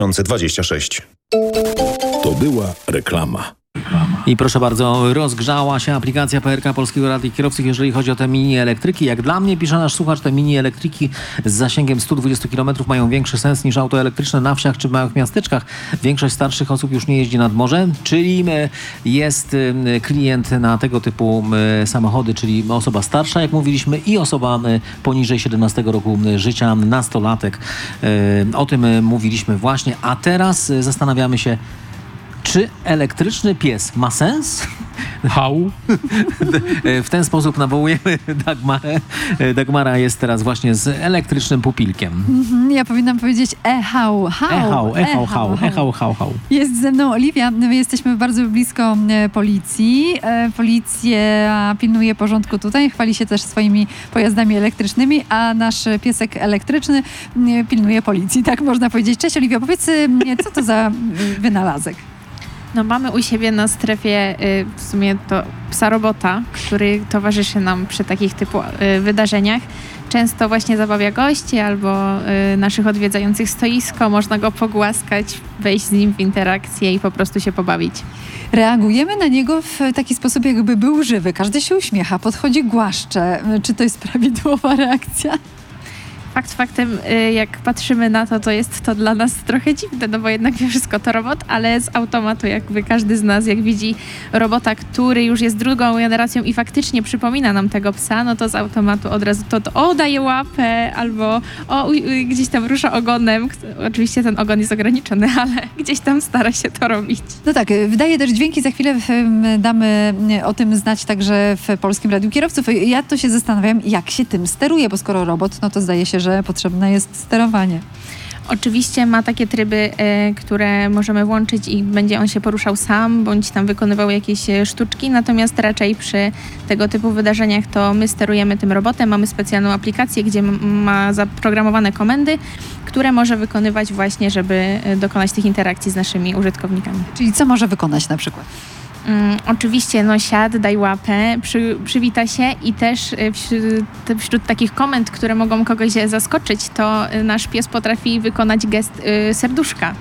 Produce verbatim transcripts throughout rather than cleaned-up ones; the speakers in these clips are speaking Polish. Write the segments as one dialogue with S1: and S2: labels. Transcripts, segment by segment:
S1: dwadzieścia sześć.
S2: To była reklama.
S3: I proszę bardzo, rozgrzała się aplikacja P R K Polskiego Radia Kierowców, jeżeli chodzi o te mini elektryki. Jak dla mnie, pisze nasz słuchacz, te mini elektryki z zasięgiem sto dwadzieścia kilometrów mają większy sens niż auto elektryczne na wsiach czy w małych miasteczkach. Większość starszych osób już nie jeździ nad morze, czyli jest klient na tego typu samochody, czyli osoba starsza, jak mówiliśmy, i osoba poniżej siedemnastego roku życia, nastolatek. O tym mówiliśmy właśnie, a teraz zastanawiamy się, czy elektryczny pies ma sens?
S4: Hał.
S3: W ten sposób nawołujemy Dagmarę. Dagmara jest teraz właśnie z elektrycznym pupilkiem.
S5: Mm-hmm, ja powinnam powiedzieć e-hał.
S3: E-hał, e-hał, hał, e-hał, hał, hał.
S5: Jest ze mną Oliwia. My jesteśmy bardzo blisko e, policji. E, policja pilnuje porządku tutaj, chwali się też swoimi pojazdami elektrycznymi, a nasz piesek elektryczny e, pilnuje policji. Tak można powiedzieć. Cześć Oliwia, powiedz, e, co to za e, wynalazek?
S6: No mamy u siebie na strefie y, w sumie to psa robota, który towarzyszy nam przy takich typu y, wydarzeniach. Często właśnie zabawia gości albo y, naszych odwiedzających stoisko. Można go pogłaskać, wejść z nim w interakcję i po prostu się pobawić.
S5: Reagujemy na niego w taki sposób, jakby był żywy. Każdy się uśmiecha, podchodzi, głaszcze. Czy to jest prawidłowa reakcja?
S6: Fakt faktem, jak patrzymy na to, to jest to dla nas trochę dziwne, no bo jednak wie wszystko to robot, ale z automatu jakby każdy z nas, jak widzi robota, który już jest drugą generacją i faktycznie przypomina nam tego psa, no to z automatu od razu to, to o, daje łapę, albo o, u, gdzieś tam rusza ogonem. Oczywiście ten ogon jest ograniczony, ale gdzieś tam stara się to robić.
S5: No tak, wydaje też dźwięki, za chwilę damy o tym znać także w Polskim Radiu Kierowców. Ja to się zastanawiam, jak się tym steruje, bo skoro robot, no to zdaje się, że potrzebne jest sterowanie.
S6: Oczywiście ma takie tryby, e, które możemy włączyć i będzie on się poruszał sam, bądź tam wykonywał jakieś sztuczki, natomiast raczej przy tego typu wydarzeniach to my sterujemy tym robotem, mamy specjalną aplikację, gdzie ma zaprogramowane komendy, które może wykonywać właśnie, żeby dokonać tych interakcji z naszymi użytkownikami.
S5: Czyli co może wykonać na przykład?
S6: Um, oczywiście, no siad, daj łapę, przy, przywita się i też wśród, wśród takich komend, które mogą kogoś zaskoczyć, to nasz pies potrafi wykonać gest y, serduszka.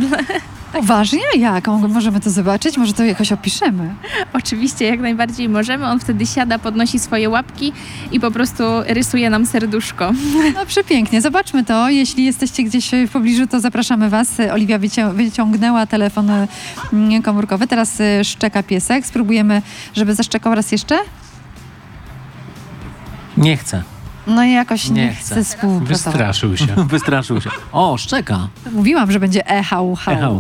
S5: Poważnie? Jak? Możemy to zobaczyć? Może to jakoś opiszemy?
S6: Oczywiście, jak najbardziej możemy. On wtedy siada, podnosi swoje łapki i po prostu rysuje nam serduszko.
S5: No przepięknie. Zobaczmy to. Jeśli jesteście gdzieś w pobliżu, to zapraszamy Was. Oliwia wycią- wyciągnęła telefon komórkowy. Teraz szczeka piesek. Spróbujemy, żeby zaszczekał raz jeszcze.
S3: Nie chcę.
S5: No i jakoś nie,
S3: Nie
S5: chce
S3: chcę.
S5: współpracować.
S4: Wystraszył się.
S3: Wystraszył się. O, szczeka.
S5: Mówiłam, że będzie e-hał, hał.
S3: E-hał.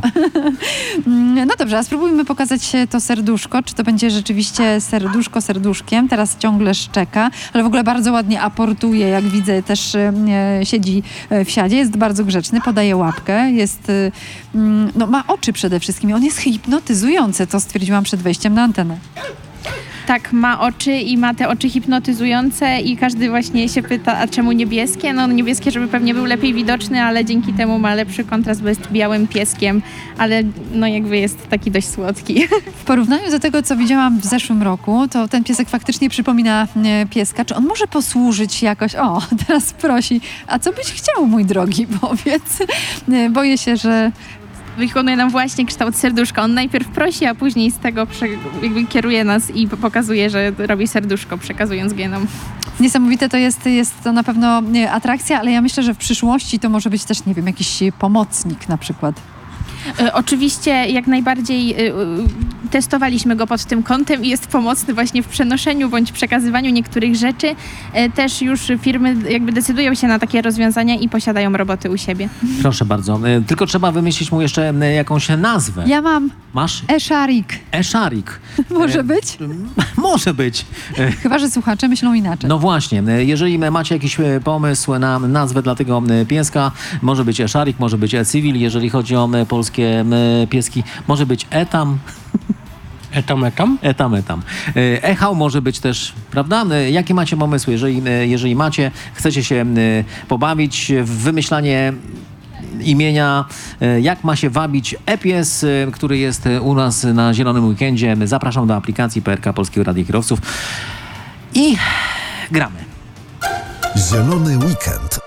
S5: No dobrze, a spróbujmy pokazać to serduszko. Czy to będzie rzeczywiście serduszko serduszkiem? Teraz ciągle szczeka, ale w ogóle bardzo ładnie aportuje. Jak widzę, też e, siedzi w siadzie. Jest bardzo grzeczny, podaje łapkę. Jest, e, no, ma oczy przede wszystkim. On jest hipnotyzujący. To stwierdziłam przed wejściem na antenę.
S6: Tak, ma oczy i ma te oczy hipnotyzujące i każdy właśnie się pyta, a czemu niebieskie? No niebieskie, żeby pewnie był lepiej widoczny, ale dzięki temu ma lepszy kontrast, bo jest białym pieskiem, ale no jakby jest taki dość słodki.
S5: W porównaniu do tego, co widziałam w zeszłym roku, to ten piesek faktycznie przypomina e, pieska. Czy on może posłużyć jakoś? O, teraz prosi. A co byś chciał, mój drogi, powiedz? E, boję się, że...
S6: Wykonuje nam właśnie kształt serduszka. On najpierw prosi, a później z tego prze, jakby kieruje nas i pokazuje, że robi serduszko, przekazując genom.
S5: Niesamowite to jest, jest to na pewno nie, atrakcja, ale ja myślę, że w przyszłości to może być też, nie wiem, jakiś pomocnik na przykład.
S6: E, oczywiście jak najbardziej e, testowaliśmy go pod tym kątem i jest pomocny właśnie w przenoszeniu bądź przekazywaniu niektórych rzeczy. E, też już firmy jakby decydują się na takie rozwiązania i posiadają roboty u siebie.
S3: Proszę bardzo. E, tylko trzeba wymyślić mu jeszcze e, jakąś nazwę.
S5: Ja mam
S3: Masz?
S5: e-szarik.
S3: E-szarik.
S5: Może
S3: E,
S5: być?
S3: Może być. E,
S5: Chyba że słuchacze myślą inaczej.
S3: No właśnie, jeżeli macie jakiś pomysł na nazwę dla tego pieska, może być e-szarik, może być e-civil, jeżeli chodzi o polskie pieski, może być etam.
S4: Etam, etam?
S3: Etam, etam. E-hał może być też, prawda? Jakie macie pomysły? Jeżeli, jeżeli macie, chcecie się pobawić w wymyślanie imienia, jak ma się wabić e-pies, który jest u nas na Zielonym Weekendzie. Zapraszam do aplikacji P R K Polskiego Radia Kierowców i gramy.
S2: Zielony Weekend